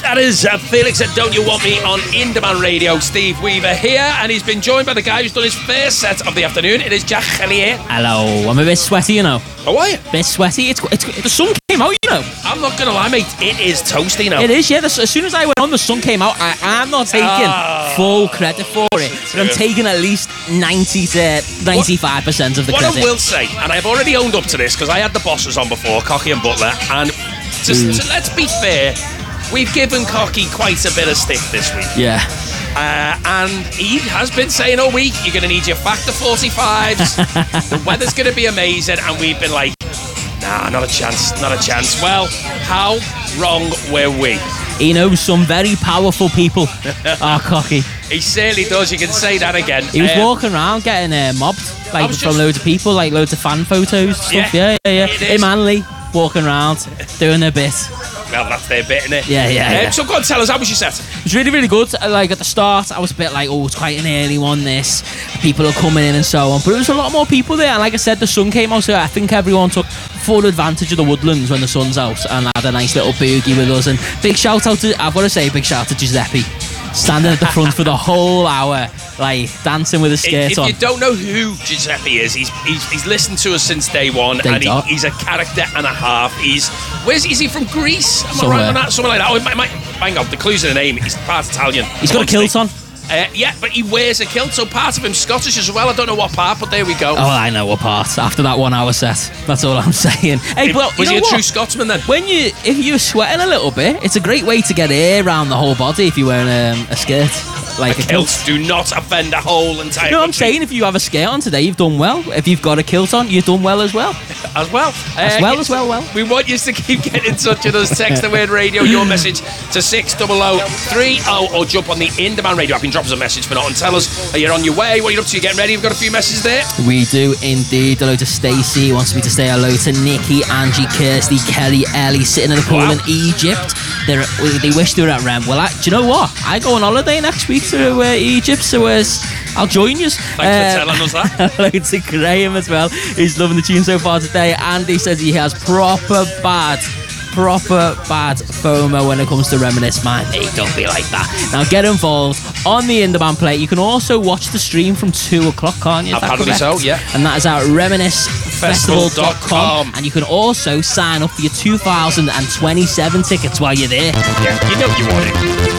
That is Felix at Don't You Want Me on In-Demand Radio. Steve Weaver here, and he's been joined by the guy who's done his first set of the afternoon. It is Jack Hellier. Hello, I'm a bit sweaty, you know. How are you? Bit sweaty. It's the sun came out, you know. I'm not going to lie, mate. It is toasty now. It is, yeah. As soon as I went on, the sun came out. I'm not taking full credit for it, but I'm taking at least 90 to 95% of the credit. What I will say, and I've already owned up to this because I had the bosses on before, Cocky and Butler, and just let's be fair, we've given Cocky quite a bit of stick this week. Yeah. And he has been saying all week, you're going to need your Factor 45s, the weather's going to be amazing, and we've been like, nah, not a chance. Well, how wrong were we? He knows some very powerful people are Cocky. He certainly does, you can say that again. He was walking around getting mobbed from loads of people, like loads of fan photos and stuff. Yeah. Him and Lee walking around, doing their bit. Well, that's their bit, isn't it? Yeah. So go on, tell us, how was your set? It was really, really good. Like at the start, I was a bit like, oh, it's quite an early one, this. People are coming in and so on. But there was a lot more people there. And like I said, the sun came out, so I think everyone took full advantage of the woodlands when the sun's out and had a nice little boogie with us. And big shout out to, I've got to say, big shout out to Giuseppe. Standing at the front for the whole hour, like dancing with his skirt on. If you don't know who Giuseppe is, he's listened to us since day one, and he's a character and a half. Is he from Greece? Am I right on that? Something like that. Oh, hang on, the clue's in the name. He's part Italian. He's got a kilt on. Yeah, but he wears a kilt, so part of him's Scottish as well. I don't know what part, but there we go. Oh, I know what part. After that 1 hour set, that's all I'm saying. Hey, but was he a true Scotsman then? If you're sweating a little bit, it's a great way to get air around the whole body if you're wearing a skirt. Like a kilt. Do not offend a whole entire. You know what I'm saying? If you have a skirt on today, you've done well. If you've got a kilt on, you've done well as well. As well. Well. We want you to keep getting in touch with us. Text the word radio, your message to 60030 or jump on the In-Demand Radio app and drop us a message for not and tell us you're on your way. What are you up to? You getting ready? We've got a few messages there. We do indeed. Hello to Stacey. Wants me to say hello to Nikki, Angie, Kirsty, Kelly, Ellie, sitting in the pool in Egypt. They wish they were at Rem. Well, do you know what? I go on holiday next week to Egypt, so I'll join you. Thanks for telling us that. Hello to Graham as well. He's loving the tune so far today. Andy says he has proper bad FOMO when it comes to Reminisce. Man, hey, don't be like that. Now get involved on the In-Demand Play. You can also watch the stream from 2 o'clock, can't you? Apparently so, yeah. And that is at reminiscefestival.com. And you can also sign up for your 2027 tickets while you're there. Yeah, you know you want it.